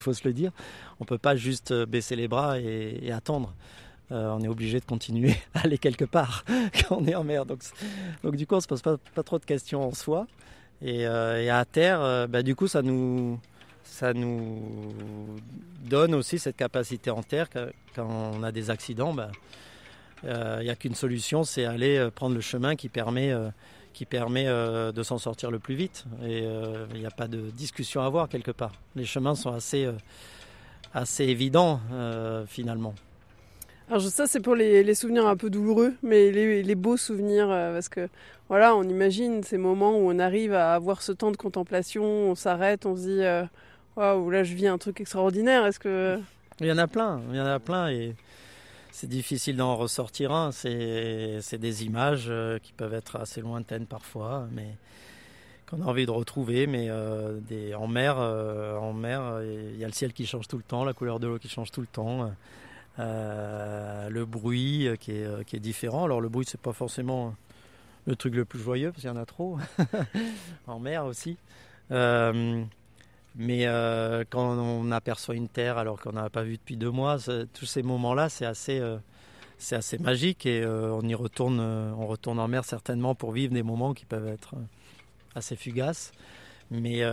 Il faut se le dire. On ne peut pas juste baisser les bras et attendre. On est obligé de continuer à aller quelque part quand on est en mer. Donc du coup, on ne se pose pas trop de questions en soi. Et à terre, du coup, ça nous donne aussi cette capacité en terre. Quand on a des accidents, il n'y a qu'une solution, c'est aller prendre le chemin qui permet de s'en sortir le plus vite. Et il n'y a pas de discussion à avoir quelque part. Les chemins sont assez évidents finalement. Alors ça, c'est pour les souvenirs un peu douloureux, mais les beaux souvenirs, parce que voilà, on imagine ces moments où on arrive à avoir ce temps de contemplation, on s'arrête, on se dit waouh, là je vis un truc extraordinaire. Est-ce que il y en a plein et c'est difficile d'en ressortir un. C'est des images qui peuvent être assez lointaines parfois, mais qu'on a envie de retrouver. Mais en mer, il y a le ciel qui change tout le temps, la couleur de l'eau qui change tout le temps. Le bruit qui est différent. Alors le bruit, c'est pas forcément le truc le plus joyeux parce qu'il y en a trop en mer aussi. Mais quand on aperçoit une terre alors qu'on n'a pas vu depuis 2 mois, tous ces moments-là, c'est assez magique et on retourne en mer certainement pour vivre des moments qui peuvent être assez fugaces, mais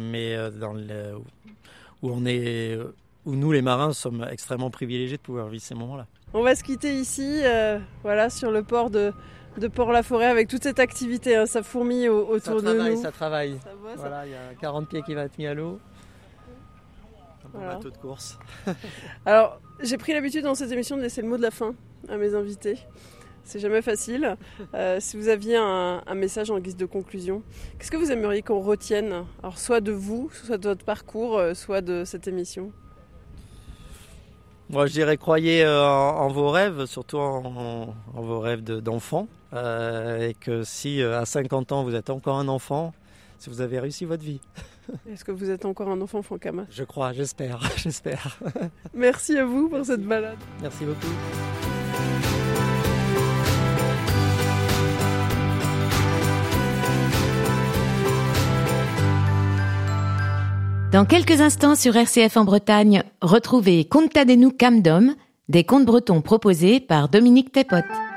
où nous les marins sommes extrêmement privilégiés de pouvoir vivre ces moments-là. On va se quitter ici, sur le port de Port-la-Forêt avec toute cette activité, hein, ça fourmille autour de nous. Ça travaille. Voilà, il y a 40 pieds qui va être mis à l'eau. Un bon bateau de course. Alors, j'ai pris l'habitude dans cette émission de laisser le mot de la fin à mes invités. C'est jamais facile. Si vous aviez un message en guise de conclusion, qu'est-ce que vous aimeriez qu'on retienne ? Alors, soit de vous, soit de votre parcours, soit de cette émission. Moi, je dirais croyez en vos rêves, surtout en vos rêves d'enfants. Et que si à 50 ans, vous êtes encore un enfant, si vous avez réussi votre vie. Est-ce que vous êtes encore un enfant, Franck Hamas ? Je crois, j'espère. Merci à vous pour cette balade. Merci beaucoup. Dans quelques instants sur RCF en Bretagne, retrouvez Conta de nous Camdom, des contes bretons proposés par Dominique Tepote.